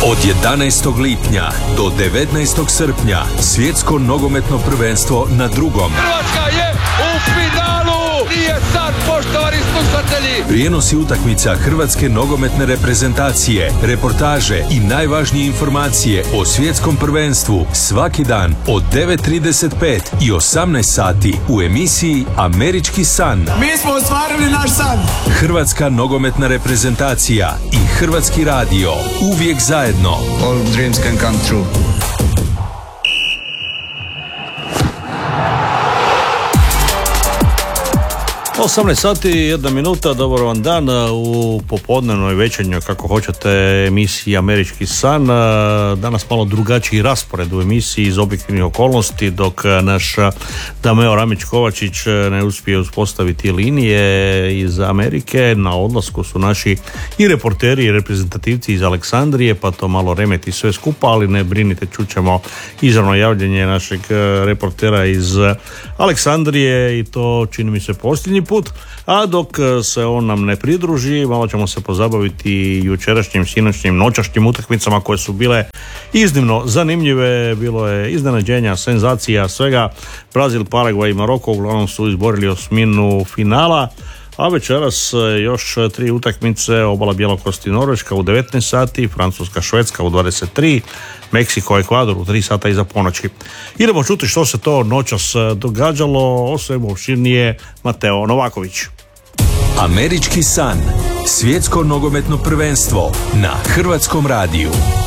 Od 11. lipnja do 19. srpnja svjetsko nogometno prvenstvo na drugom. Hrvatska je u finalu! Nije sad, poštovani slušatelji! Prijenosi utakmica hrvatske nogometne reprezentacije, reportaže i najvažnije informacije o svjetskom prvenstvu svaki dan od 9:35 i 18 sati u emisiji Američki san. Mi smo ostvarili naš san! Hrvatska nogometna reprezentacija i Hrvatski radio uvijek zajedno. All dreams can come true. 18 sati, 1 minuta, dobar vam dan u popodnevnoj, večernjoj, kako hoćete, emisiji Američki san. Danas malo drugačiji raspored u emisiji iz objektivnih okolnosti, dok naš Dameo Ramić-Kovačić ne uspije uspostaviti linije iz Amerike. Na odlasku su naši i reporteri i reprezentativci iz Aleksandrije, pa to malo remeti sve skupa, ali ne brinite, čućemo izravno javljanje našeg reportera iz Aleksandrije i to čini mi se posljednji put, a dok se on nam ne pridruži, malo ćemo se pozabaviti jučerašnjim, sinoćnim, noćašnjim utakmicama koje su bile iznimno zanimljive. Bilo je iznenađenja, senzacija, svega. Brazil, Paragvaj i Maroko uglavnom su izborili osminu finala, a večeras još 3 utakmice: Obala Bjelokosti i Norveška u 19 sati, Francuska, Švedska u 23, Meksiko, Ekvador u 3 sata iza ponoći. Idemo čuti što se to noćas događalo, o svemu opširnije Mateo Novaković. Američki san, svjetsko nogometno prvenstvo na Hrvatskom radiju.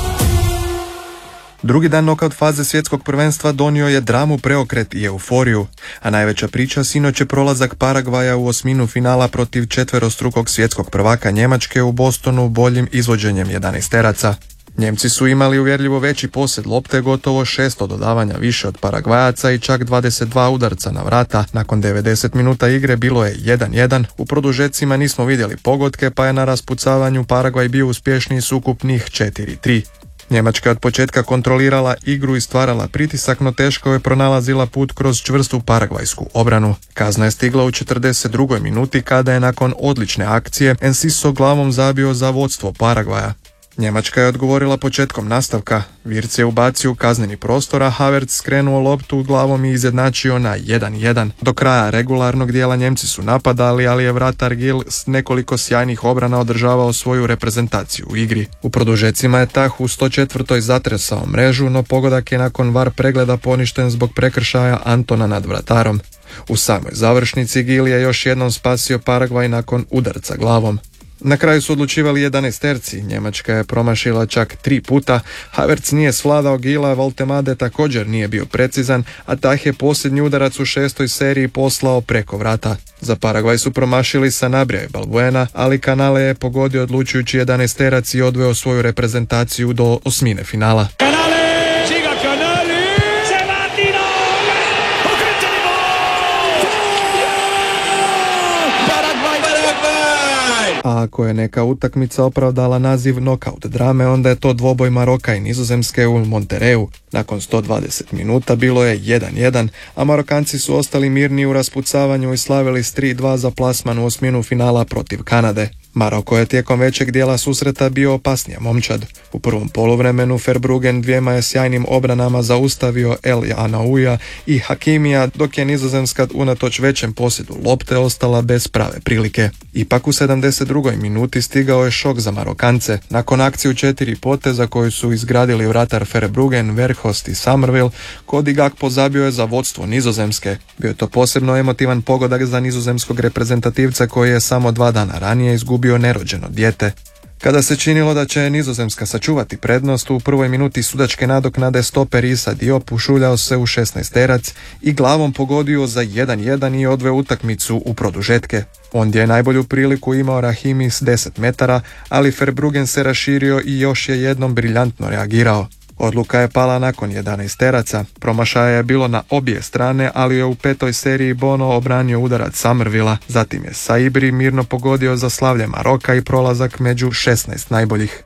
Drugi dan nokaut faze svjetskog prvenstva donio je dramu, preokret i euforiju, a najveća priča sinoć je prolazak Paragvaja u osminu finala protiv četverostrukog svjetskog prvaka Njemačke u Bostonu boljim izvođenjem 11-teraca. Njemci su imali uvjerljivo veći posjed lopte, gotovo 600 dodavanja više od Paragvajaca i čak 22 udarca na vrata. Nakon 90 minuta igre bilo je 1:1, u produžecima nismo vidjeli pogodke, pa je na raspucavanju Paragvaj bio uspješniji s ukupnih 4:3. Njemačka je od početka kontrolirala igru i stvarala pritisak, no teško je pronalazila put kroz čvrstu paragvajsku obranu. Kazna je stigla u 42. minuti kada je nakon odlične akcije Enciso glavom zabio za vodstvo Paragvaja. Njemačka je odgovorila početkom nastavka. Wirtz je ubacio u kazneni prostor, a Havertz skrenuo loptu glavom i izjednačio na 1:1. Do kraja regularnog dijela Njemci su napadali, ali je vratar Gil s nekoliko sjajnih obrana održavao svoju reprezentaciju u igri. U produžecima je Tah u 104. zatresao mrežu, no pogodak je nakon VAR pregleda poništen zbog prekršaja Antona nad vratarom. U samoj završnici Gil je još jednom spasio Paragvaj nakon udarca glavom. Na kraju su odlučivali 11-terci, Njemačka je promašila čak 3 puta, Havertz nije svladao Gila, Voltemade također nije bio precizan, a Tah je posljednji udarac u 6. seriji poslao preko vrata. Za Paragvaj su promašili Sanabria i Balbuena, ali Canale je pogodio odlučujući 11-terac i odveo svoju reprezentaciju do osmine finala. A ako je neka utakmica opravdala naziv nokaut drame, onda je to dvoboj Maroka i Nizozemske u Monterreyu. Nakon 120 minuta bilo je 1:1, a Marokanci su ostali mirni u raspucavanju i slavili s 3:2 za plasman u osminu finala protiv Kanade. Maroko je tijekom većeg dijela susreta bio opasnija momčad. U prvom poluvremenu Verbruggen dvijema je sjajnim obranama zaustavio El Anouja i Hakimija, dok je Nizozemska unatoč većem posjedu lopte ostala bez prave prilike. Ipak u 72. minuti stigao je šok za Marokance. Nakon akciju 4 poteza koju su izgradili vratar Verbruggen, Verhoost i Summerville, Cody Gakpo zabio je za vodstvo Nizozemske. Bio je to posebno emotivan pogodak za nizozemskog reprezentativca koji je samo 2 dana ranije izgubio nerođeno dijete. Kada se činilo da će Nizozemska sačuvati prednost, u prvoj minuti sudačke nadoknade stoper Issa Diop ušuljao se u 16-terac i glavom pogodio za 1:1 i odveo utakmicu u produžetke. Ondje je najbolju priliku imao Rahimi s 10 metara, ali Verbruggen se raširio i još je jednom briljantno reagirao. Odluka je pala nakon 11-teraca. Promašaja je bilo na obje strane, ali je u 5. seriji Bono obranio udarac Summervilla. Zatim je Saibri mirno pogodio za slavlje Maroka i prolazak među 16 najboljih.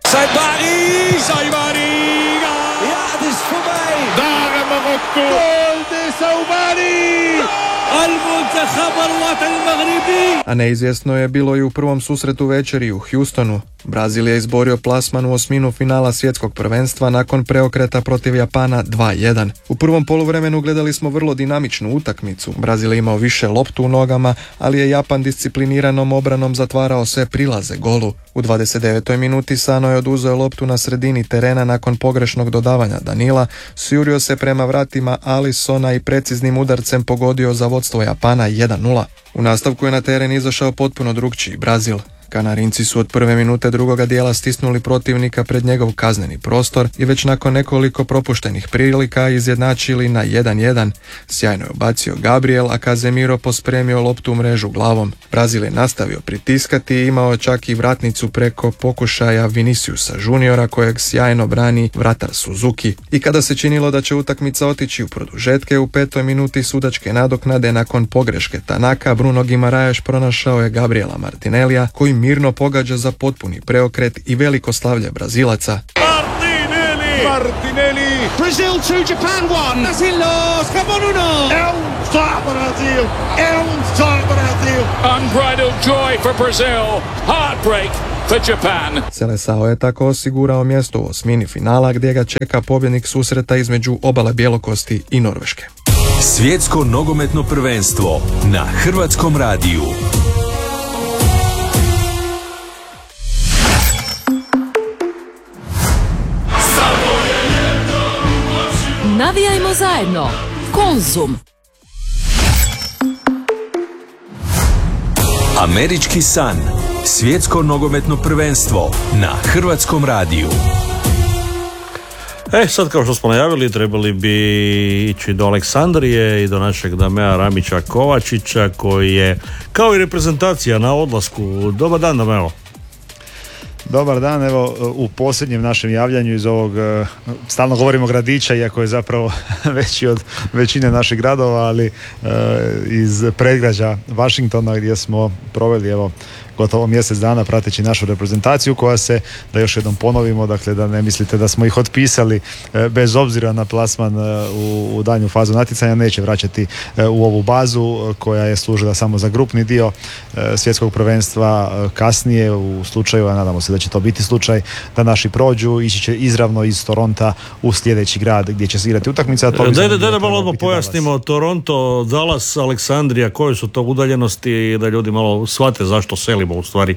Ja, dit is voorbij. Daar in Marokko. Goal de Saibari. Al A neizvjesno je bilo i u prvom susretu večeri u Houstonu. Brazil je izborio plasman u osminu finala svjetskog prvenstva nakon preokreta protiv Japana 2-1. U prvom poluvremenu gledali smo vrlo dinamičnu utakmicu. Brazil je imao više loptu u nogama, ali je Japan discipliniranom obranom zatvarao sve prilaze golu. U 29. minuti Sano je oduzeo loptu na sredini terena nakon pogrešnog dodavanja Danila, sjurio se prema vratima Alisona i preciznim udarcem pogodio za vodstvo Japana 1-0. U nastavku je na teren izašao potpuno drukčiji Brazil. Kanarinci su od prve minute drugoga dijela stisnuli protivnika pred njegov kazneni prostor i već nakon nekoliko propuštenih prilika izjednačili na 1-1. Sjajno je ubacio Gabriel, a Casemiro pospremio loptu u mrežu glavom. Brazil je nastavio pritiskati i imao čak i vratnicu preko pokušaja Viniciusa Juniora kojeg sjajno brani vratar Suzuki. I kada se činilo da će utakmica otići u produžetke, u 5. minuti sudačke nadoknade nakon pogreške Tanaka, Bruno Guimaraes pronašao je Gabriela Martinellija koji mirno pogađa za potpuni preokret i veliko slavlje Brazilaca. Martinelli! Brazil 2, Japan 1! Brasil 2, Gabon 1! Brazil! Brazil! Unbridled joy for Brazil. Heartbreak for Japan. Seleção je tako osigurao mjesto u osmini finala gdje ga čeka pobjednik susreta između obale Bjelokosti i Norveške. Svjetsko nogometno prvenstvo na Hrvatskom radiju. Navijajmo zajedno. Konzum. Američki san. Svjetsko nogometno prvenstvo na Hrvatskom radiju. Sad kao što smo najavili, trebali bi ići do Aleksandrije i do našeg Damea Ramića Kovačića koji je kao i reprezentacija na odlasku. Dobar dan, Dameo. Dobar dan, evo u posljednjem našem javljanju iz ovog, stalno govorimo gradića, iako je zapravo veći od većine naših gradova, ali iz predgrađa Washingtona gdje smo proveli evo gotovo mjesec dana prateći našu reprezentaciju koja se, da još jednom ponovimo, dakle da ne mislite da smo ih otpisali bez obzira na plasman u daljnju fazu natjecanja, neće vraćati u ovu bazu koja je služila samo za grupni dio svjetskog prvenstva kasnije u slučaju, a nadamo se da će to biti slučaj, da naši prođu, ići će izravno iz Toronta u sljedeći grad gdje će se igrati utakmica. Da malo odmah pojasnimo Dallas. Toronto, Dallas, Aleksandrija, koje su to udaljenosti da ljudi malo shvate zašto selimo u stvari.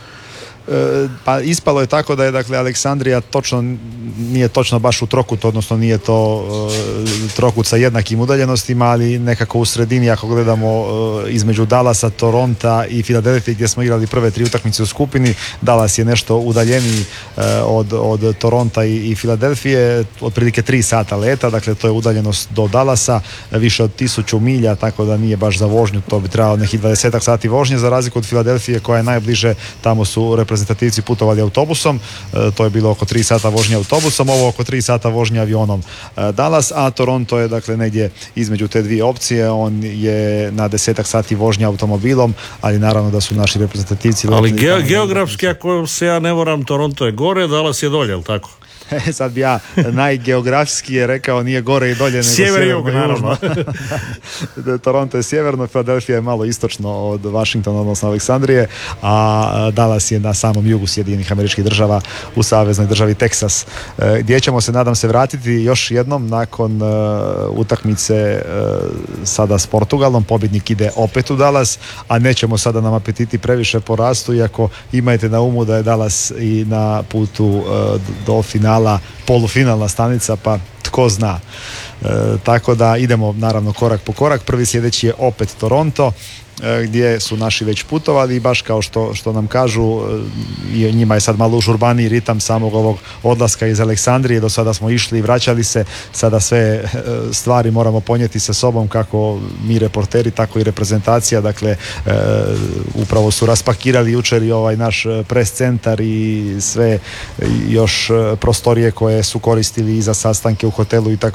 Pa ispalo je tako da je dakle Aleksandrija nije točno baš u trokutu, odnosno nije to trokut sa jednakim udaljenostima, ali nekako u sredini ako gledamo između Dallasa, Toronta i Filadelfije gdje smo igrali prve 3 utakmice u skupini. Dallas je nešto udaljeniji od Toronta i Filadelfije, otprilike 3 sata leta, dakle to je udaljenost do Dallasa, više od 1000 milja, tako da nije baš za vožnju, to bi trebalo nekih 20 sati vožnje, za razliku od Filadelfije koja je najbliže, tamo su reprezentativci putovali autobusom, to je bilo oko 3 sata vožnje autobusom, ovo oko 3 sata vožnje avionom Dallas, a Toronto je dakle negdje između te dvije opcije, on je na 10 sati vožnje automobilom, ali naravno da su naši reprezentativci... Ali geografski, ako se ja ne varam, Toronto je gore, Dallas je dolje, je li tako? Sad bi ja najgeografski je rekao nije gore i dolje nego sjeverno, naravno. Toronto je sjeverno, Filadelfija je malo istočno od Washingtona, odnosno Aleksandrije, a Dallas je na samom jugu Sjedinjenih Američkih Država u saveznoj državi Teksas, gdje ćemo se, nadam se, vratiti još jednom nakon utakmice sada s Portugalom. Pobjednik ide opet u Dallas, a nećemo sada nam apetiti previše porastu, iako imajte na umu da je Dallas i na putu do finala, polufinalna stanica, pa tko zna. Tako da idemo naravno korak po korak. Prvi sljedeći je opet Toronto, gdje su naši već putovali i baš kao što nam kažu, i njima je sad malo užurbaniji ritam samog ovog odlaska iz Aleksandrije. Do sada smo išli i vraćali se, sada sve stvari moramo ponijeti sa sobom, kako mi reporteri, tako i reprezentacija. Dakle, upravo su raspakirali jučer i ovaj naš pres centar i sve još prostorije koje su koristili i za sastanke u hotelu i tako dalje. Dakle,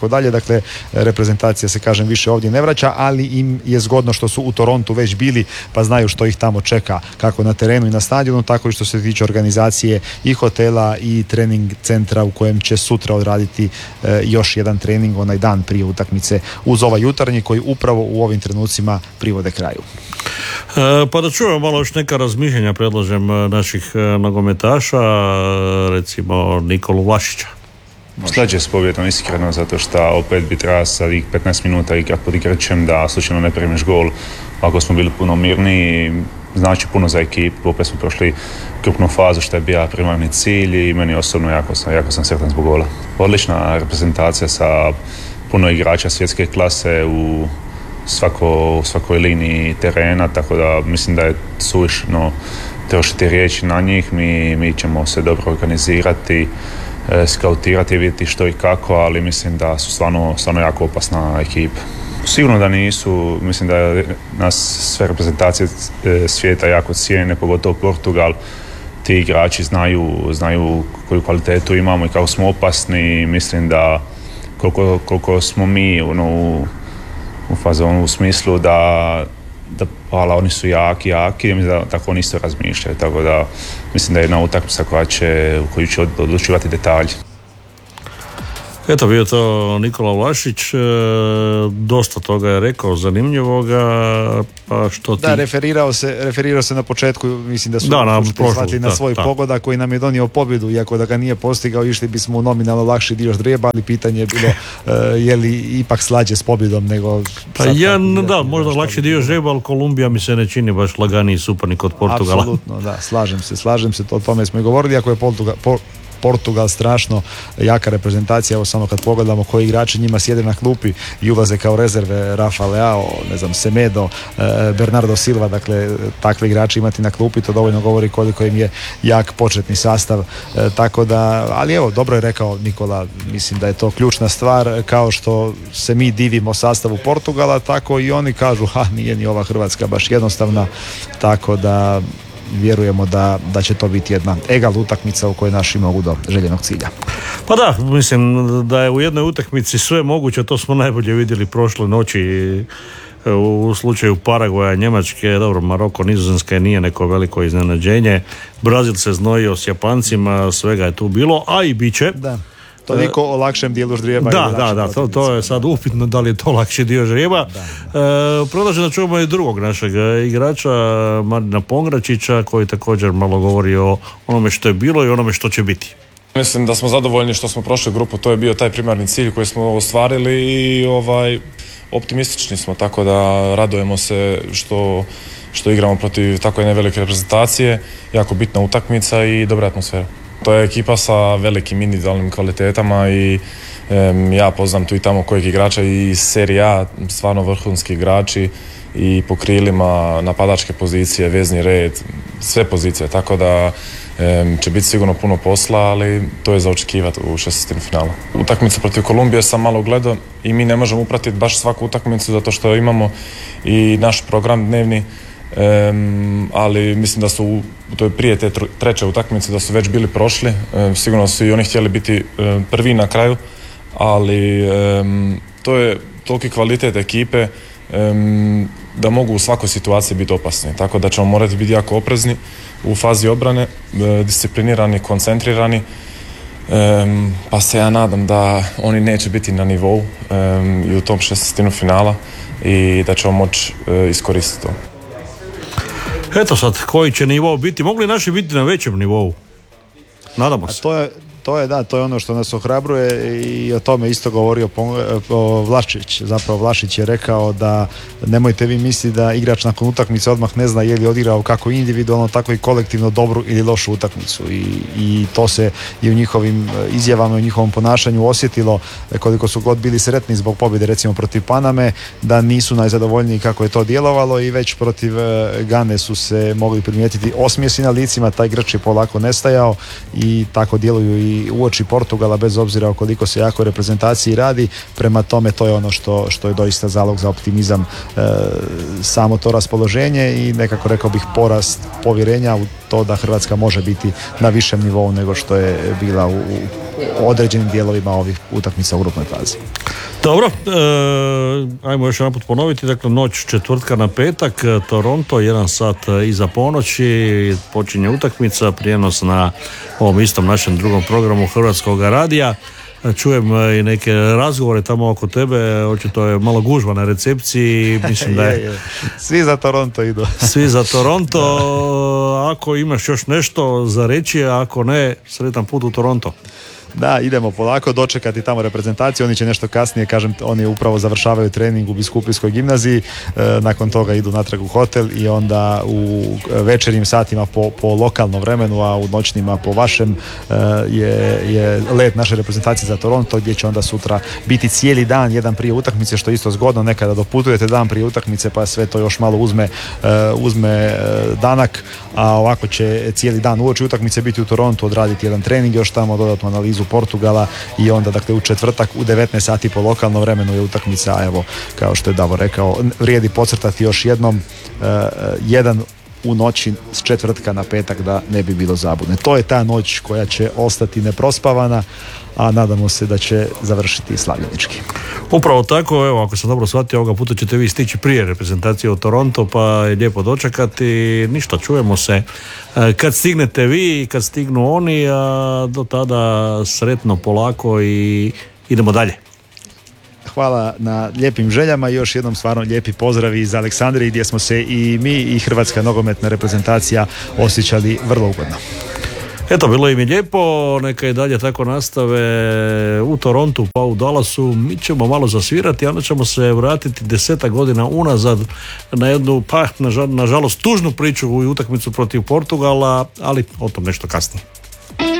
dakle reprezentacija se kažem više ovdje ne vraća, ali im je zgodno što su u Torontu već bili pa znaju što ih tamo čeka kako na terenu i na stadionu, tako i što se tiče organizacije i hotela i trening centra u kojem će sutra odraditi još jedan trening onaj dan prije utakmice uz ovaj jutarnji koji upravo u ovim trenucima privode kraju. Pa da čujemo malo još neka razmišljenja predlažem naših nogometaša, recimo Nikolu Vlašića. Slađe s pobjedom iskreno, zato što opet bi trebalo sa 15 minuta igrat pod igračem da slučajno ne primiš gol. Ako smo bili puno mirniji, znači puno za ekipu, opet smo prošli krupnu fazu što je bio primarni cilj i meni osobno jako sam sretan zbog gola. Odlična reprezentacija sa puno igrača svjetske klase u svakoj liniji terena, tako da mislim da je suvišno trošiti riječi na njih. Mi ćemo se dobro organizirati, skautirati, vidjeti što i kako, ali mislim da su stvarno jako opasna ekipa. Sigurno da nisu, mislim da nas sve reprezentacije svijeta jako cijene, pogotovo Portugal. Ti igrači znaju koju kvalitetu imamo i kako smo opasni. Mislim da koliko smo mi u fazonu u smislu da oni su jaki, mislim da tako oni isto razmišljaju, tako da mislim da je jedna utakmica u koju će odlučivati detalji. Eto, bio to Nikola Vlašić, dosta toga je rekao zanimljivoga, pa što ti... Da, referirao se na početku, mislim da su shvatili na svoj pogodak koji nam je donio pobjedu, iako da ga nije postigao, išli bismo u nominalno lakši dio ždrijeba, ali pitanje je bilo je li ipak slađe s pobjedom nego... možda lakši dio ždrijeba, ali Kolumbija mi se ne čini baš laganiji suparnik od Portugala. Apsolutno, da, slažem se, o tome smo i govorili, ako je Portugal strašno jaka reprezentacija, evo samo kad pogledamo koji igrači njima sjede na klupi i ulaze kao rezerve, Rafa Leao, Semedo, Bernardo Silva, dakle takve igrači imati na klupi, to dovoljno govori koliko im je jak početni sastav, tako da, ali evo, dobro je rekao Nikola, mislim da je to ključna stvar, kao što se mi divimo sastavu Portugala, tako i oni kažu, nije ni ova Hrvatska baš jednostavna, tako da vjerujemo da će to biti jedna egal utakmica u kojoj naši mogu do željenog cilja. Pa da, mislim da je u jednoj utakmici sve moguće, to smo najbolje vidjeli prošle noći u slučaju Paragvaja, Njemačke, dobro, Maroko, Nizozemska nije neko veliko iznenađenje, Brazil se znojio s Japancima, svega je tu bilo, a i bit će. Da. Toliko o lakšem dijelu ždrijeba. To je sad upitno da li je to lakši dio ždrijeba. Predlažem da čujemo i drugog našeg igrača, Marina Pongračića, koji također malo govori o onome što je bilo i onome što će biti. Mislim da smo zadovoljni što smo prošli grupu, to je bio taj primarni cilj koji smo ostvarili i optimistični smo, tako da radujemo se što igramo protiv tako jedne velike reprezentacije, jako bitna utakmica i dobra atmosfera. To je ekipa sa velikim individualnim kvalitetama i ja poznam tu i tamo kojeg igrača i Serie A, stvarno vrhunski igrači i po krilima, napadačke pozicije, vezni red, sve pozicije, tako da će biti sigurno puno posla, ali to je za očekivati u 16. finalu. Utakmicu protiv Kolumbije sam malo gledao i mi ne možemo upratiti baš svaku utakmicu zato što imamo i naš program dnevni, ali mislim da su to je prije te treće utakmice da su već bili prošli, sigurno su i oni htjeli biti prvi na kraju, ali to je toliki kvalitet ekipe da mogu u svakoj situaciji biti opasni, tako da ćemo morati biti jako oprezni u fazi obrane, disciplinirani, koncentrirani, pa se ja nadam da oni neće biti na nivou i u tom 16. finala i da ćemo moći iskoristiti to. Eto sad, koji će nivo biti? Mogli naši biti na većem nivou? Nadamo se. To je ono što nas ohrabruje i o tome isto govorio Vlašić. Zapravo Vlašić je rekao da nemojte vi misliti da igrač nakon utakmice odmah ne zna je li odigrao kako individualno, tako i kolektivno dobru ili lošu utakmicu i to se i u njihovim izjavama i u njihovom ponašanju osjetilo koliko su god bili sretni zbog pobjede recimo protiv Paname, da nisu najzadovoljniji kako je to djelovalo i već protiv Gane su se mogli primijetiti osmijesi na licima, taj grč je polako nestajao i tako djeluju i uoči Portugala bez obzira o koliko se jako reprezentaciji radi, prema tome to je ono što je doista zalog za optimizam, samo to raspoloženje i nekako rekao bih porast povjerenja to da Hrvatska može biti na višem nivou nego što je bila u određenim dijelovima ovih utakmica u grupnoj fazi. Dobro, ajmo još jedan put ponoviti, dakle noć četvrtka na petak, Toronto, 1 sat iza ponoći, počinje utakmica, prijenos na ovom istom našem drugom programu Hrvatskog radija. Čujem i neke razgovore tamo oko tebe, očito je malo gužva na recepciji, mislim da je... Svi za Toronto idu. Svi za Toronto, ako imaš još nešto za reći, ako ne, sretan put u Toronto. Da, idemo polako dočekati tamo reprezentaciju, oni će nešto kasnije, kažem, oni upravo završavaju trening u Biskupijskoj gimnaziji, nakon toga idu natrag u hotel i onda u večernjim satima po lokalnom vremenu, a u noćnima po vašem je let naše reprezentacije za Toronto, gdje će onda sutra biti cijeli dan, jedan prije utakmice, što je isto zgodno, nekada doputujete dan prije utakmice pa sve to još malo uzme danak, a ovako će cijeli dan uoči utakmice biti u Torontu, odraditi jedan trening, još tamo dodatnu analizu Portugala i onda dakle u četvrtak u 19 sati po lokalnom vremenu je utakmica, a evo kao što je Davor rekao, vrijedi podcrtati još jednom, jedan u noći s četvrtka na petak da ne bi bilo zabune. To je ta noć koja će ostati neprospavana, a nadamo se da će završiti slavljenički. Upravo tako, evo, ako sam dobro shvatio, ovoga puta ćete vi stići prije reprezentacije u Toronto, pa je lijepo dočekati. Ništa, čujemo se kad stignete vi, kad stignu oni, a do tada sretno, polako i idemo dalje. Hvala na lijepim željama i još jednom stvarno lijepi pozdravi iz Aleksandrije gdje smo se i mi i hrvatska nogometna reprezentacija osjećali vrlo ugodno. Eto, bilo im je lijepo, neka i dalje tako nastave u Torontu pa u Dallasu. Mi ćemo malo zasvirati, a onda ćemo se vratiti 10 godina unazad na jednu, pa nažalost tužnu priču u utakmicu protiv Portugala, ali o tom nešto kasnije.